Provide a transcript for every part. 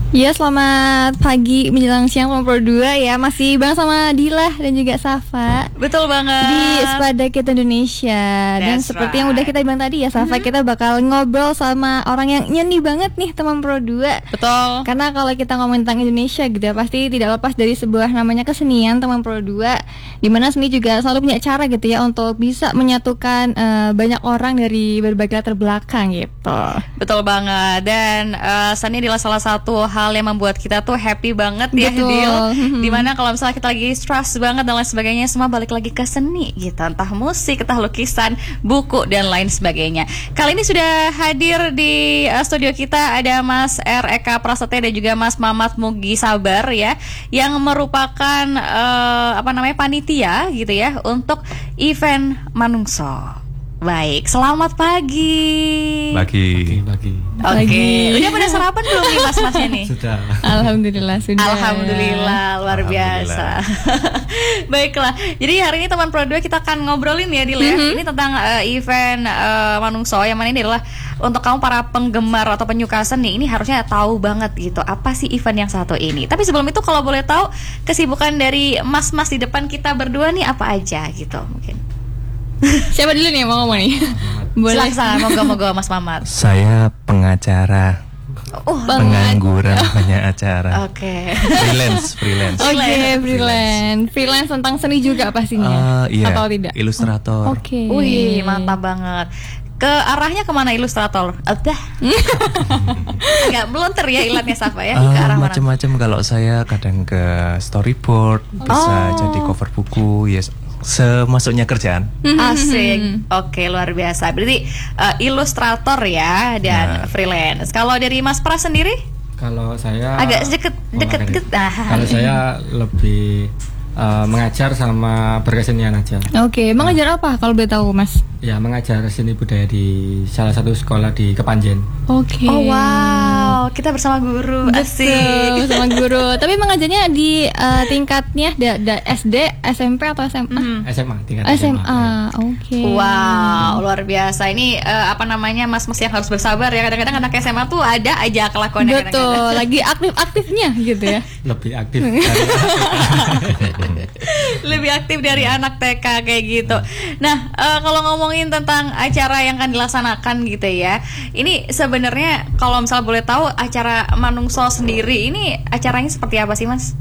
Ya, selamat pagi menjelang siang sama Pro 2 ya. Masih bang sama Dila dan juga Safa. Betul banget. Di Sepada Kita Indonesia. Dan seperti yang udah kita bilang tadi ya Safa, kita bakal ngobrol sama orang yang nyeni banget nih teman Pro 2. Betul. Karena kalau kita ngomongin tentang Indonesia gitu ya, pasti tidak lepas dari sebuah namanya kesenian teman Pro 2. Dimana seni juga selalu punya cara gitu ya untuk bisa menyatukan banyak orang dari berbagai latar belakang gitu. Betul banget. Dan seni adalah salah satu hal yang membuat kita tuh happy banget ya, Dil. Dimana kalau misalnya kita lagi stress banget dan lain sebagainya, semua balik lagi ke seni gitu. Entah musik, entah lukisan, buku, dan lain sebagainya. Kali ini sudah hadir di studio kita ada Mas R. Eka Prasetya dan juga Mas Mamat Mugi Sabar ya, yang merupakan panitia gitu ya untuk event Manungso. Baik, selamat pagi. Pagi. Oke. Udah pada sarapan belum nih mas-masnya nih? Sudah. Alhamdulillah sudah. Alhamdulillah, luar biasa. Baiklah. Jadi hari ini teman Pro 2 kita akan ngobrolin ya, Dil ya. Ini tentang event Manungso, yang mana ini adalah untuk kamu para penggemar atau penyuka seni, ini harusnya tahu banget gitu apa sih event yang satu ini. Tapi sebelum itu kalau boleh tahu kesibukan dari mas-mas di depan kita berdua nih apa aja gitu mungkin. Siapa dulu nih yang mau ngomong nih? Boleh. Silakan, moga-moga Mas Mamat. Saya pengacara. Pengangguran banyak acara. Oke. Freelance. Oke, freelance tentang seni juga pastinya. Iya. Atau tidak? Ilustrator. Oke. Wih, mantap banget. Ke arahnya kemana ilustrator? Agak melontar ya ilatnya Safa ya. Ke arah mana? Macam-macam. Kalau saya kadang ke storyboard, bisa jadi cover buku, yes. Semasuknya kerjaan. Asik. Oke, luar biasa. Berarti ilustrator ya dan freelance. Kalau dari Mas Pras sendiri? Kalau saya agak deket. Kalau saya lebih mengajar sama berkesenian aja. Oke, mengajar apa kalau boleh tahu, Mas? Ya, mengajar seni budaya di salah satu sekolah di Kepanjen. Oke. Oh wow, kita bersama guru. Asik. Bersama guru. Tapi mengajarnya di tingkatnya SD, SMP atau SMA? SMA, tingkat SMA. Oke. Wow, luar biasa. Ini mas-mas yang harus bersabar ya. Kadang-kadang anak SMA tuh ada aja kelakuannya. Betul, lagi aktif-aktifnya gitu ya. Lebih aktif. Lebih aktif dari anak TK kayak gitu. Nah, kalau ngomongin tentang acara yang akan dilaksanakan gitu ya, ini sebenarnya kalau misalnya boleh tahu acara Manungso sendiri ini acaranya seperti apa sih, Mas?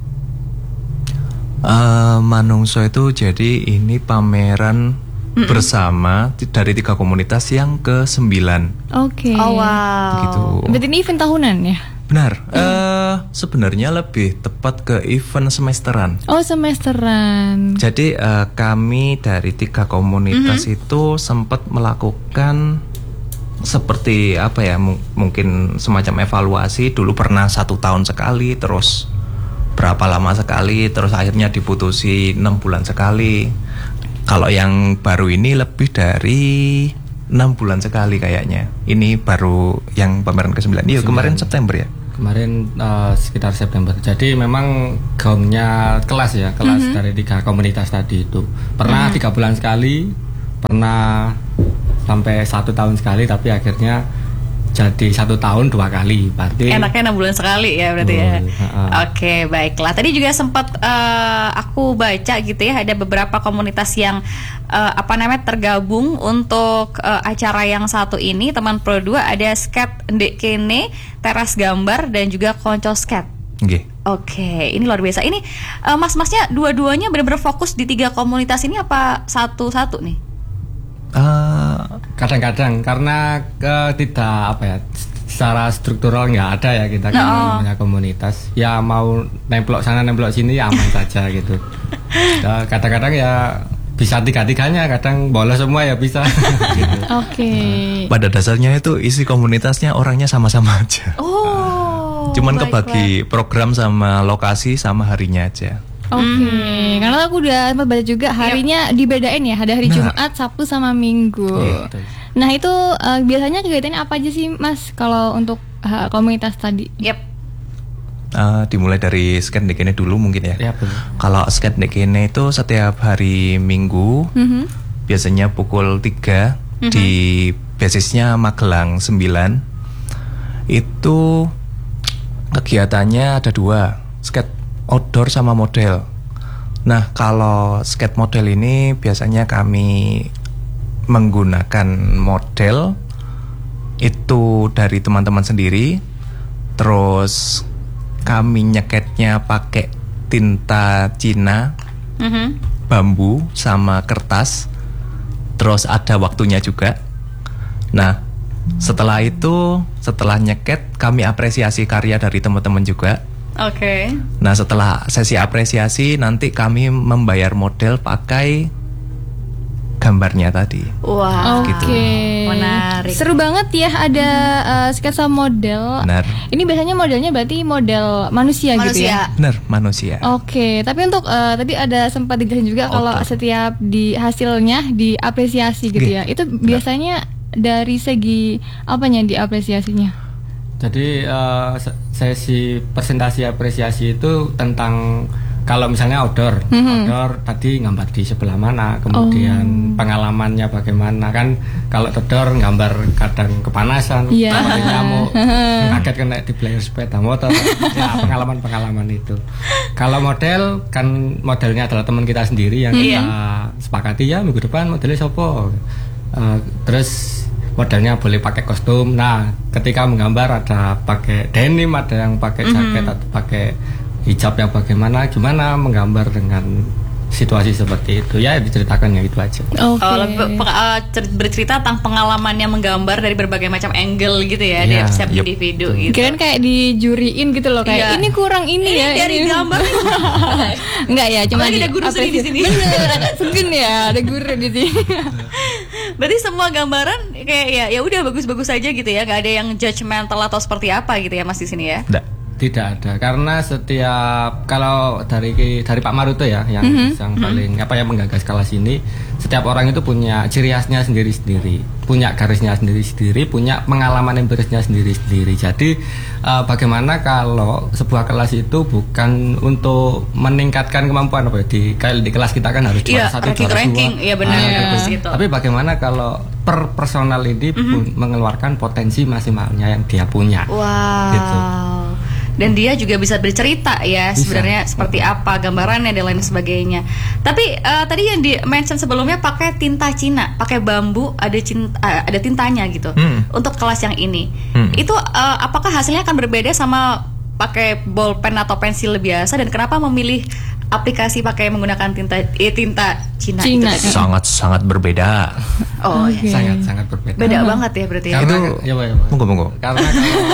Manungso itu jadi ini pameran bersama dari 3 komunitas yang ke-9. Oke. Oh wow. Gitu. Berarti ini event tahunan ya? Benar. Sebenarnya lebih tepat ke event semesteran. Oh, semesteran. Jadi kami dari 3 komunitas itu sempat melakukan seperti apa ya, mungkin semacam evaluasi. Dulu pernah 1 tahun sekali, terus berapa lama sekali, terus akhirnya diputusi 6 bulan sekali. Kalau yang baru ini lebih dari 6 bulan sekali kayaknya. Ini baru yang pameran ke-9. Iya, kemarin September ya. Kemarin sekitar September. Jadi memang gaungnya kelas ya, kelas dari 3 komunitas tadi itu. Pernah 3 bulan sekali, pernah sampai 1 tahun sekali, tapi akhirnya jadi 1 tahun 2 kali. Berarti enaknya 6 bulan sekali ya berarti ya. Oke, baiklah. Tadi juga sempat aku baca gitu ya, ada beberapa komunitas yang tergabung untuk acara yang satu ini, teman Pro 2. Ada Skate Ndek Kene, Teras Gambar, dan juga Konco Skate. Oke, ini luar biasa. Ini mas-masnya dua-duanya benar-benar fokus di 3 komunitas ini apa satu-satu nih? Kadang-kadang karena tidak secara struktural nggak ada ya kita punya komunitas. Ya mau nemplok sana nemplok sini ya aman saja gitu. Kadang-kadang ya bisa 3-3-nya, kadang bolos semua ya bisa. Gitu. Oke. Pada dasarnya itu isi komunitasnya orangnya sama-sama aja. Cuman kebagi program sama lokasi sama harinya aja. Oke, karena aku udah baca juga harinya dibedain ya, ada hari Jumat, Sabtu sama Minggu. Nah itu biasanya kegiatannya apa aja sih, Mas, kalau untuk komunitas tadi? Dimulai dari Skate Ndek Kene dulu mungkin ya. Kalau Skate Ndek Kene itu setiap hari Minggu, biasanya pukul 3 di basisnya Magelang 9. Itu Kegiatannya ada 2, skate outdoor sama model. Nah, kalau skate model ini biasanya kami menggunakan model itu dari teman-teman sendiri. Terus kami nyeketnya pakai tinta Cina, bambu sama kertas. Terus ada waktunya juga. Nah, setelah itu, setelah nyeket, kami apresiasi karya dari teman-teman juga. Oke. Nah, setelah sesi apresiasi, nanti kami membayar model pakai gambarnya tadi. Wah, Oke. menarik. Seru banget ya ada sketsa model. Benar. Ini biasanya modelnya berarti model manusia, gitu ya. Benar, manusia. Oke, tapi untuk tadi ada sempat dijelasin juga kalau setiap di hasilnya diapresiasi gitu ya. Itu biasanya dari segi apanya diapresiasinya? Jadi sesi presentasi apresiasi itu tentang kalau misalnya outdoor tadi gambar di sebelah mana, kemudian pengalamannya bagaimana kan. Kalau outdoor gambar kadang kepanasan, mati nyamuk, kaget kena di player sepeda motor, ya pengalaman itu. Kalau model kan modelnya adalah teman kita sendiri yang kita sepakati ya minggu depan modelnya siapa. Terus modelnya boleh pakai kostum. Nah, ketika menggambar ada pakai denim, ada yang pakai jaket atau pakai hijab yang bagaimana, gimana menggambar dengan situasi seperti itu. Ya diceritakan ya itu aja. Bercerita tentang pengalamannya menggambar dari berbagai macam angle gitu ya, dari setiap individu gitu. Kirain kayak dijuriin gitu loh, kayak ini kurang ini ya. Dari gambar. Enggak ya, cuma ada guru seni di sini. Bener, ada segen ya, ada guru di sini. Berarti semua gambaran kayak ya udah bagus-bagus saja gitu ya, nggak ada yang judgmental atau seperti apa gitu ya Mas di sini ya? Tidak ada, karena setiap kalau dari Pak Maruto ya yang paling yang menggagas kelas ini, setiap orang itu punya ciri khasnya sendiri-sendiri, punya garisnya sendiri-sendiri, punya pengalaman empirisnya sendiri-sendiri. Jadi bagaimana kalau sebuah kelas itu bukan untuk meningkatkan kemampuan di kelas kita kan harus juara 1, juara 2. Iya benar gitu. Tapi bagaimana kalau per personal ini mengeluarkan potensi maksimalnya yang dia punya. Wow. Gitu. Dan dia juga bisa bercerita ya sebenarnya seperti apa gambarannya dan lain sebagainya. Tapi tadi yang di mention sebelumnya pakai tinta Cina, pakai bambu, ada tintanya gitu. Untuk kelas yang ini, itu apakah hasilnya akan berbeda sama pakai bolpen atau pensil biasa, dan kenapa memilih aplikasi pakai menggunakan tinta Cina itu? Sangat berbeda. Oh, sangat berbeda. Beda banget ya berarti ya. Karena, monggo. Karena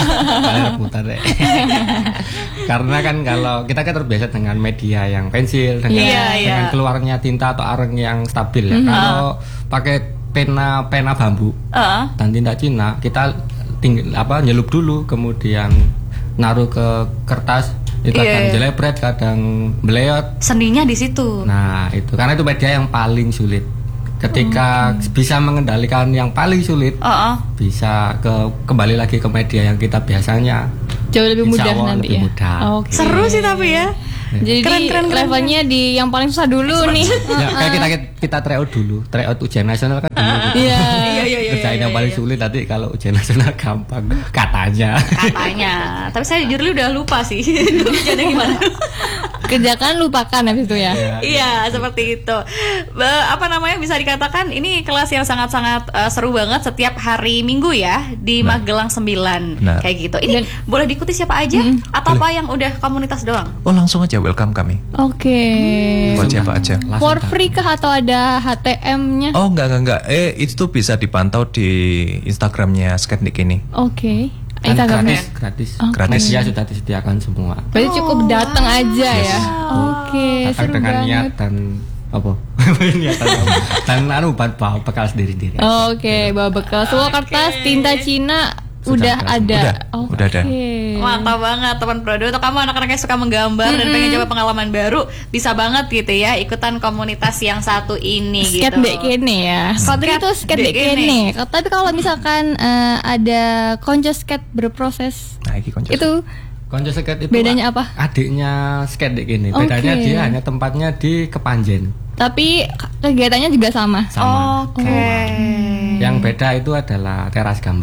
karena kan kalau kita kan terbiasa dengan media yang pensil, dengan keluarnya tinta atau areng yang stabil ya. Kalau pakai pena bambu dan tinta Cina, kita nyelup dulu, kemudian naruh ke kertas. Kadang jelebret, kadang beleot. Seninya di situ. Nah, itu karena itu media yang paling sulit. Ketika bisa mengendalikan yang paling sulit, bisa kembali lagi ke media yang kita biasanya jauh lebih mudah nanti lebih ya. Mudah. Seru sih tapi ya. Jadi keren. Levelnya di yang paling susah dulu nih. Ya, kayak kita tryout dulu, tryout ujian nasional kan dulu. Iya. Kerjain yang paling sulit, nanti kalau ujian nasional gampang katanya. Tapi saya jujur udah lupa sih ujiannya gimana. Kerjakan lupakan habis itu ya. Iya, seperti itu. Bisa dikatakan ini kelas yang sangat-sangat seru banget setiap hari Minggu ya di Magelang 9. Kayak gitu. Ini boleh diikuti siapa aja atau apa yang udah komunitas doang? Oh, langsung aja welcome kami. Oke. Buat siapa aja. For free kah atau ada HTM-nya? Oh, enggak. Itu bisa dipantau di Instagramnya Sketnik ini. Oke. Gratis. Okay. Ya sudah disediakan semua. Berarti cukup datang aja ya. Oke. Datang dengan niat dan apa? Dan bawa bekal sendiri-sendiri. Oke, bawa bekal. Semua kertas, tinta Cina udah ada. Udah ada. Mantap banget teman Prodo. Untuk kamu anak-anak yang suka menggambar dan pengen coba pengalaman baru, bisa banget gitu ya ikutan komunitas yang satu ini Skate gitu. Dek Kene ya. Kalau itu Skate Dek Kene. Tapi kalau misalkan ada konco skate berproses, itu konco skate itu bedanya apa? Adiknya Skate Dek Kene. Bedanya dia hanya tempatnya di Kepanjen. Tapi kegiatannya juga sama. Oke. Yang beda itu adalah teras gambar.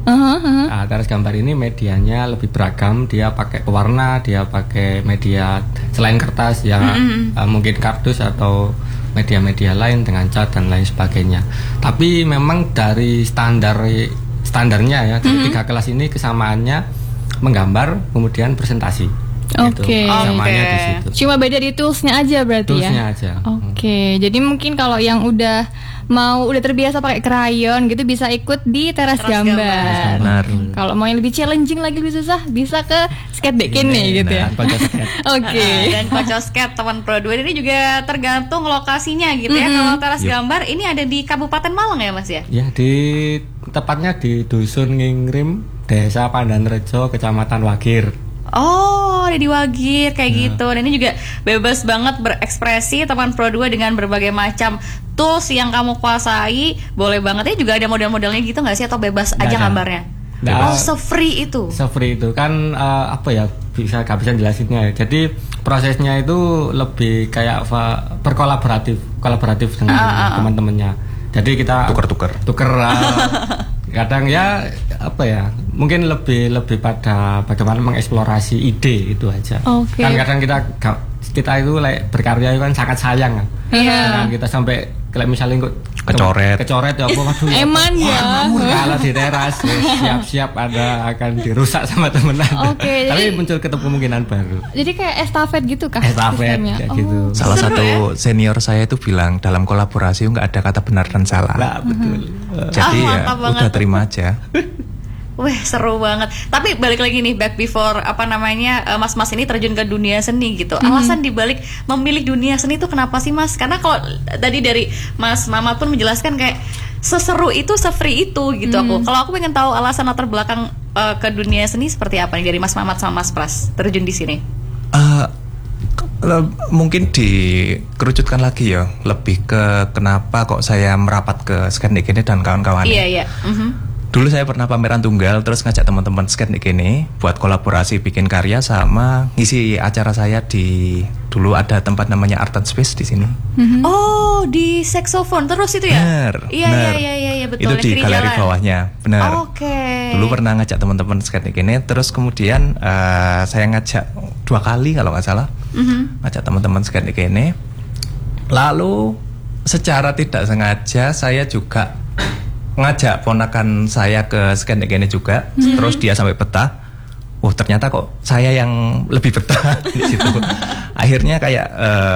Nah, teras gambar ini medianya lebih beragam, dia pakai pewarna, dia pakai media selain kertas ya, mungkin kardus atau media-media lain dengan cat dan lain sebagainya. Tapi memang dari standarnya ya, dari 3 kelas ini kesamaannya menggambar kemudian presentasi. Oke. Kesamaannya di situ. Cuma beda di toolsnya aja berarti Toolsnya ya. aja. Oke, jadi mungkin kalau yang udah terbiasa pakai krayon gitu bisa ikut di teras gambar. Benar. Kalau mau yang lebih challenging lagi lebih susah bisa ke skate bikini gitu ya. Oke. Dan Kocosket teman Pro 2 ini juga tergantung lokasinya gitu ya. Kalau teras gambar ini ada di Kabupaten Malang ya Mas ya? Ya, tepatnya di Dusun Ngingrim, Desa Pandanrejo, Kecamatan Wagir. Oh, ada di Wagir kayak gitu. Dan ini juga bebas banget berekspresi teman Pro 2 dengan berbagai macam tools yang kamu kuasai. Boleh banget ya, juga ada model-modelnya gitu nggak sih, atau bebas aja gambarnya? Oh, se-free itu. Se-free itu kan apa ya, gak bisa jelasinnya. Jadi prosesnya itu lebih kayak kolaboratif dengan teman-temannya. Jadi kita tuker kadang ya apa ya, mungkin lebih pada bagaimana mengeksplorasi ide itu aja. Kan kadang kita itu berkarya itu kan sangat sayang kan. Kan kita sampai kayak misalnya kecoret ya apa, waduh Eman ya. Kalau di teras siap-siap akan dirusak sama temenan. Tapi muncul kemungkinan baru. Jadi kayak estafet gitu kah? Estafet kayak gitu. Salah satu senior saya itu bilang dalam kolaborasi nggak ada kata benar dan salah. Nah, betul. Jadi ya udah terima aja. Wih, seru banget. Tapi balik lagi nih, back before mas-mas ini terjun ke dunia seni gitu. Alasan dibalik memilih dunia seni itu kenapa sih Mas? Karena kalau tadi dari Mas Mamat pun menjelaskan kayak seseru itu, se-free itu gitu. Kalau aku pengen tahu alasan latar belakang ke dunia seni seperti apa nih dari Mas Mamat sama Mas Pras terjun di sini. Mungkin dikerucutkan lagi ya, lebih ke kenapa kok saya merapat ke skate gini dan kawan-kawan. Iya. Dulu saya pernah pameran tunggal, terus ngajak teman-teman skate gini buat kolaborasi bikin karya sama ngisi acara saya dulu ada tempat namanya Art and Space di sini. Oh, di saxophone terus itu ya? Benar. Iya betul. Itu di galeri bawahnya, benar. Dulu pernah ngajak teman-teman skate gini, terus kemudian saya ngajak 2 kali kalau nggak salah, ngajak teman-teman skate gini. Lalu secara tidak sengaja saya juga ngajak ponakan saya ke skate gini juga, terus dia sampai betah. Oh, ternyata kok saya yang lebih betah di situ. Akhirnya kayak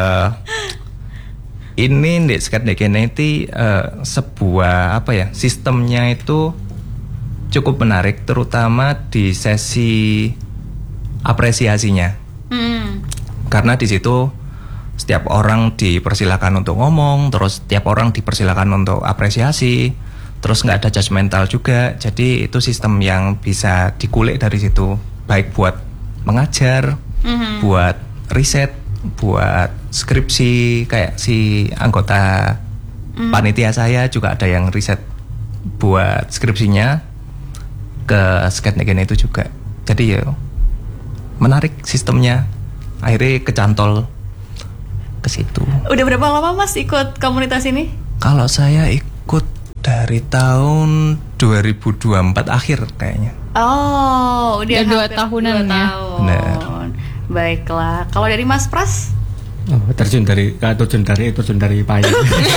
ini di skate gini itu sebuah apa ya, sistemnya itu cukup menarik, terutama di sesi apresiasinya. Karena di situ setiap orang dipersilakan untuk ngomong, terus setiap orang dipersilakan untuk apresiasi. Terus nggak ada judgmental juga, jadi itu sistem yang bisa dikulik dari situ, baik buat mengajar, buat riset, buat skripsi. Kayak si anggota panitia saya juga ada yang riset buat skripsinya ke skate gini itu juga. Jadi ya menarik sistemnya, akhirnya kecantol ke situ. Udah berapa lama Mas ikut komunitas ini? Kalau saya ikut dari tahun 2024 akhir kayaknya. Oh, udah 2 tahunan ya. Benar. Baiklah. Kalau dari Mas Pras? Terjun dari payung.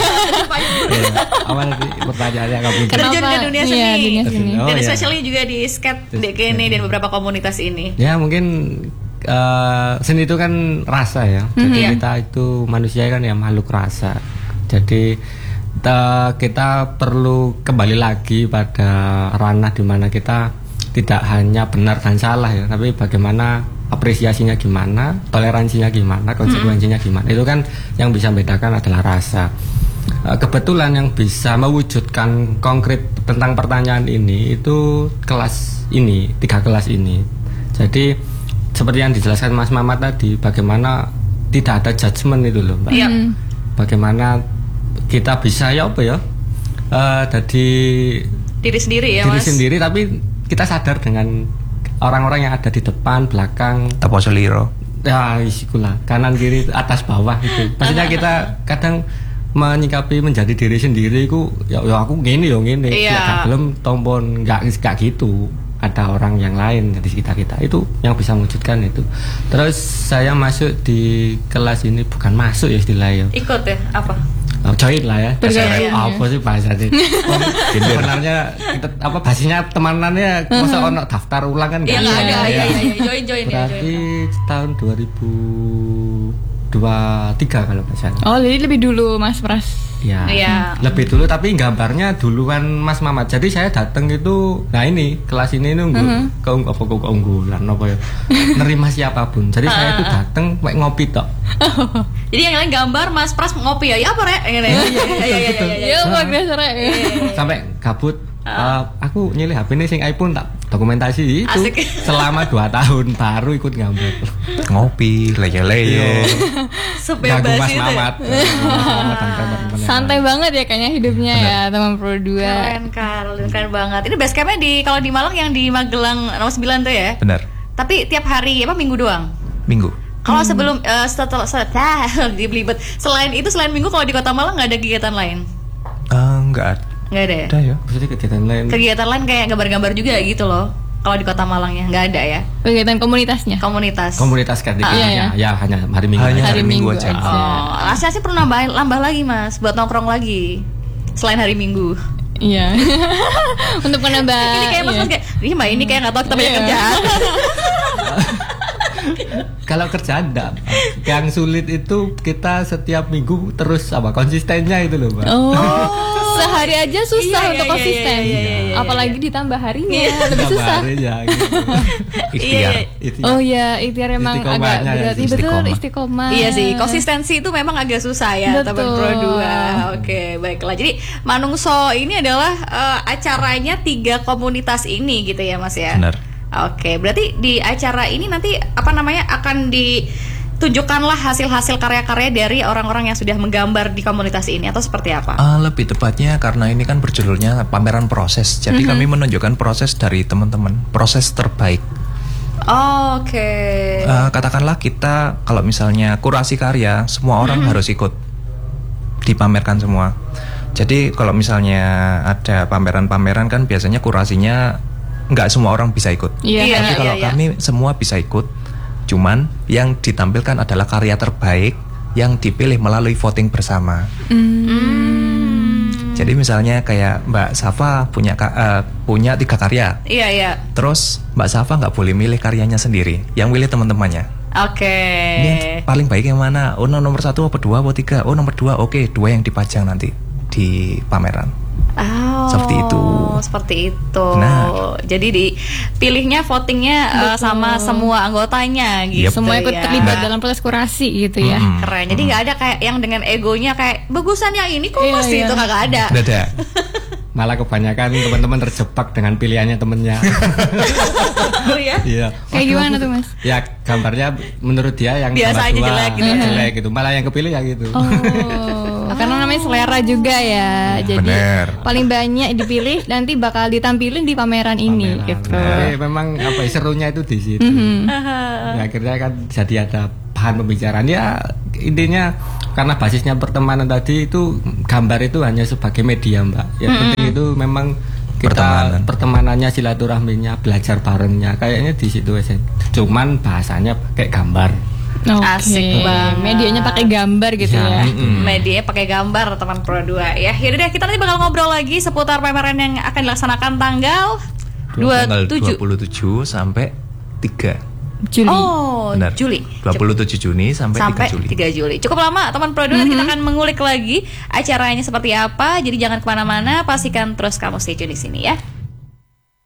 Awal nanti pertanyaannya kamu terjun ke dunia seni. Dan especially juga di skate DKN dan beberapa komunitas ini. Ya mungkin seni itu kan rasa ya. Jadi kita itu manusia kan ya makhluk rasa. Jadi kita perlu kembali lagi pada ranah dimana kita tidak hanya benar dan salah ya, tapi bagaimana apresiasinya gimana, toleransinya gimana, konsekuensinya gimana. Itu kan yang bisa membedakan adalah rasa. Kebetulan yang bisa mewujudkan konkret tentang pertanyaan ini itu kelas ini, 3 kelas ini. Jadi seperti yang dijelaskan Mas Mamat tadi, bagaimana tidak ada judgement itu loh Mbak. Bagaimana kita bisa ya apa ya, jadi diri sendiri ya Mas. Diri sendiri, tapi kita sadar dengan orang-orang yang ada di depan, belakang. Tapo seliro. Ya isikulah, kanan kiri atas bawah itu. Maksudnya kita kadang menyikapi menjadi diri sendiri ku ya aku gini Iya. gak belum tombon gak gitu. Ada orang yang lain di sekitar kita, itu yang bisa mewujudkan itu. Terus saya masuk di kelas ini, bukan masuk ya istilahnya. Ikut ya apa? Join lah ya. Bergabung. Apa sih bahasanya? Sebenarnya kita basisnya temanannya masa ono daftar ulang kan Iya nggak ada. ya. Iya. Join ya. Berarti tahun 2023 kalau nggak salah. Oh, jadi lebih dulu Mas Pras. Ya, Iya. lebih dulu tapi gambarnya duluan Mas Mamat. Jadi saya datang itu, nah ini kelas ini nunggu keunggulan apa ya, nerima siapapun. Jadi saya itu datang kayak ngopi tok. Jadi yang lain gambar, Mas Pras ngopi ya. Ya apa rek? Iya. Ya, bagus Rek. Sampai kabut. Aku nyilih HP ini sing iPhone tak dokumentasi itu Asik. selama 2 tahun baru ikut gambar. Ngopi, leye-leye. Sebebas Gagu Mas itu. Mamat. Mas Mamat dan teman-teman yang Santai lain. banget ya kayaknya hidupnya ya teman Pro 2. Keren banget. Ini base campnya kalau di Malang yang di Magelang nomor 9 tuh ya. Benar. Tapi tiap hari minggu doang. Minggu. Kalau sebelum setelah dibelibet. Selain minggu kalau di Kota Malang nggak ada kegiatan lain. Enggak Nggak ada ya? ada ya. Maksudnya kegiatan lain. Kegiatan lain kayak gambar-gambar juga gitu loh. Kalau di Kota Malangnya nggak ada ya. Kegiatan komunitasnya. Komunitas kan iya. Ya hanya hari Minggu. Hanya aja. hari Minggu aja. Oh, saya sih perlu nambah lagi Mas buat nongkrong lagi selain hari Minggu. Iya. Untuk menambah. Ini kayak Mas kayak, ih Mbak ini kayak nggak tahu kita banyak kerjaan. Kalau kerjaan enggak. Yang sulit itu kita setiap minggu terus konsistennya itu loh, Mbak. Oh, sehari aja susah Iya, untuk iya, konsisten. iya. Apalagi ditambah harinya lebih Tambah susah. harinya, gitu. Ikhtiar. Oh ya, ikhtiar emang agak Istiqomahnya ya, berat. Iya, betul, istiqomah. istiqomah. Iya sih, konsistensi itu memang agak susah ya Betul. teman Pro 2. Oke, baiklah. Jadi Manungso ini adalah acaranya 3 komunitas ini gitu ya Mas ya. Benar. Oke, berarti di acara ini nanti akan ditunjukkanlah hasil-hasil karya-karya dari orang-orang yang sudah menggambar di komunitas ini atau seperti apa? Lebih tepatnya karena ini kan berjudulnya pameran proses. Jadi kami menunjukkan proses dari teman-teman, proses terbaik. Oke. Katakanlah kita kalau misalnya kurasi karya, semua orang harus ikut dipamerkan semua. Jadi kalau misalnya ada pameran-pameran kan biasanya kurasinya nggak semua orang bisa ikut. Iya. Tapi kalau iya. kami semua bisa ikut, cuman yang ditampilkan adalah karya terbaik yang dipilih melalui voting bersama. Jadi misalnya kayak Mbak Safa punya 3 karya. Iya. Terus Mbak Safa nggak boleh milih karyanya sendiri, yang milih teman-temannya. Oke. Ini yang paling baik yang mana? Oh nomor 1 apa 2 apa 3? Oh nomor 2, oke 2 yang dipajang nanti di pameran. Oh, seperti itu. Benar. Jadi dipilihnya votingnya sama semua anggotanya gitu. Yep. Semua ikut ya. terlibat dalam proses kurasi gitu ya. Keren. Jadi nggak ada kayak yang dengan egonya kayak bagusan yang ini kok Iya, Mas iya. itu kagak ada. Udah ada. Malah kebanyakan teman-teman terjebak dengan pilihannya temennya. Oh ya. Iya. Kayak gimana tuh Mas? Ya gambarnya menurut dia yang Biasa gambar aja dua, jelek gitu. jelek gitu. Malah yang kepilih ya gitu. Oh, karena namanya selera juga ya. Jadi bener. paling banyak dipilih nanti bakal ditampilin di pameran ini gitu. Jadi memang serunya itu di situ. Ya, akhirnya kan jadi ada bahan pembicaraan ya, intinya karena basisnya pertemanan tadi itu, gambar itu hanya sebagai media Mbak. Yang penting itu memang kita pertemanannya, silaturahminya, belajar barengnya, kayaknya di situ aja. Cuman bahasanya pakai gambar. Asik banget. Medianya pakai gambar gitu ya. Medianya pakai gambar teman Pro 2 ya. Yaudah deh, kita nanti bakal ngobrol lagi seputar pameran yang akan dilaksanakan tanggal 27 sampai 3 Juli. Oh, Benar. Juli. 27 Juni sampai 3 Juli. 3 Juli. Cukup lama teman Pro 2. Nanti kita akan mengulik lagi acaranya seperti apa. Jadi jangan kemana-mana, pastikan terus kamu stay tune di sini ya.